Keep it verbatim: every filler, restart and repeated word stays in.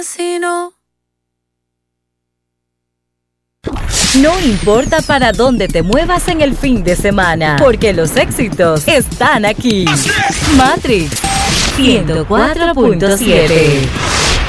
Si no. No importa para dónde te muevas en el fin de semana, porque los éxitos están aquí. Matrix ciento cuatro punto siete.